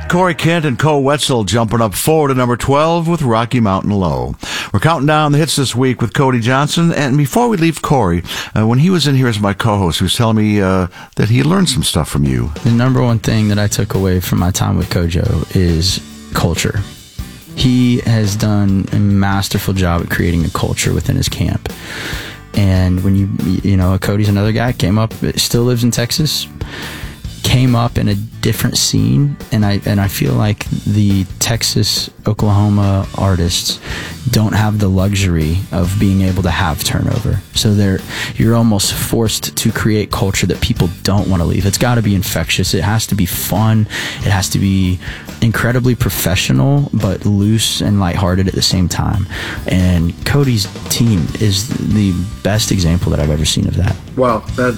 Corey Kent and Cole Wetzel jumping up forward to number 12 with Rocky Mountain Low. We're counting down the hits this week with Cody Johnson. And before we leave Corey, when he was in here as my co-host, he was telling me that he learned some stuff from you. The number one thing that I took away from my time with Kojo is culture. He has done a masterful job at creating a culture within his camp. And when you know, Cody's another guy, came up, still lives in Texas, came up in a different scene, and I feel like the Texas, Oklahoma artists don't have the luxury of being able to have turnover. So you're almost forced to create culture that people don't want to leave. It's got to be infectious. It has to be fun. It has to be incredibly professional, but loose and lighthearted at the same time. And Cody's team is the best example that I've ever seen of that. Wow,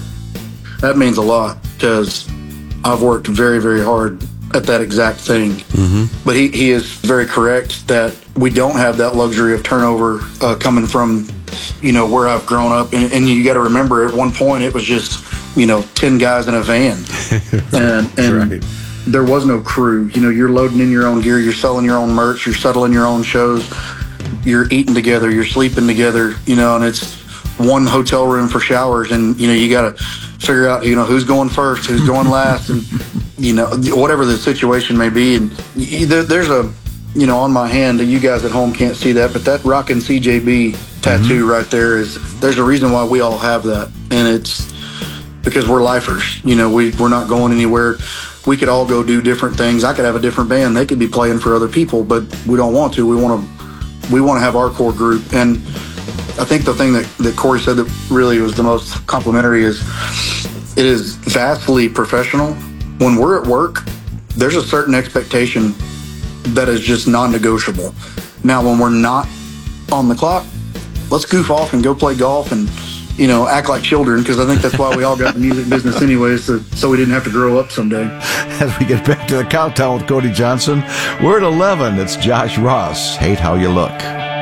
that means a lot, because I've worked very, very hard at that exact thing. Mm-hmm. But he is very correct that we don't have that luxury of turnover coming from, where I've grown up. And you got to remember, at one point, it was just, 10 guys in a van. and right. There was no crew. You're loading in your own gear, you're selling your own merch, you're settling your own shows, you're eating together, you're sleeping together, and it's one hotel room for showers, and you got to figure out who's going first, who's going last, and whatever the situation may be. And there's a on my hand, you guys at home can't see that, but that Rockin' CJB tattoo right there there's a reason why we all have that, and it's because we're lifers. We're not going anywhere. We could all go do different things. I could have a different band, they could be playing for other people, but we don't want to. We want to have our core group. And I think the thing that Corey said that really was the most complimentary is it is vastly professional. When we're at work, there's a certain expectation that is just non-negotiable. Now, when we're not on the clock, let's goof off and go play golf and, act like children, because I think that's why we all got in the music business anyways, so we didn't have to grow up someday. As we get back to the countdown with Cody Johnson, we're at 11. It's Josh Ross, Hate How You Look.